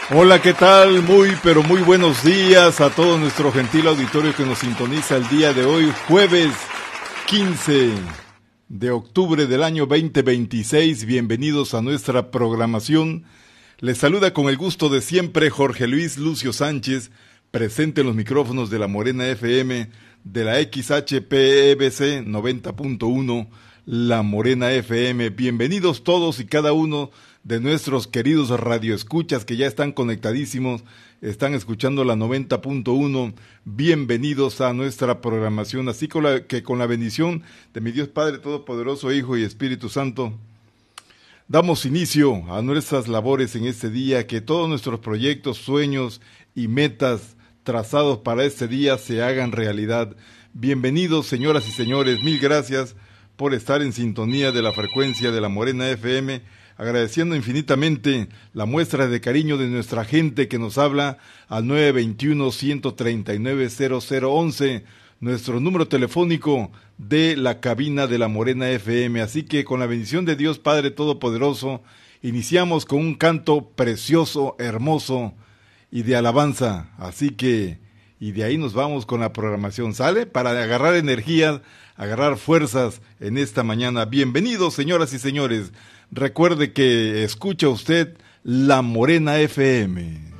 Hola, ¿qué tal? Muy, pero muy buenos días a todo nuestro gentil auditorio que nos sintoniza el día de hoy, jueves 15 de octubre del año 2026. Bienvenidos a nuestra programación. Les saluda con el gusto de siempre Jorge Luis Lucio Sánchez, presente en los micrófonos de la Morena FM, de la XHPEBC 90.1, la Morena FM. Bienvenidos todos y cada uno de nuestros queridos radioescuchas que ya están conectadísimos, están escuchando la 90.1, bienvenidos a nuestra programación, así que con la bendición de mi Dios Padre Todopoderoso, Hijo y Espíritu Santo, damos inicio a nuestras labores en este día, que todos nuestros proyectos, sueños y metas trazados para este día se hagan realidad. Bienvenidos, señoras y señores, mil gracias por estar en sintonía de la frecuencia de la Morena FM, agradeciendo infinitamente la muestra de cariño de nuestra gente que nos habla al 921-139-0011, nuestro número telefónico de la cabina de la Morena FM. Así que con la bendición de Dios Padre Todopoderoso, iniciamos con un canto precioso, hermoso y de alabanza. Así que, y de ahí nos vamos con la programación, ¿sale? Para agarrar energía, agarrar fuerzas en esta mañana. Bienvenidos, señoras y señores. Recuerde que escucha usted la Morena FM.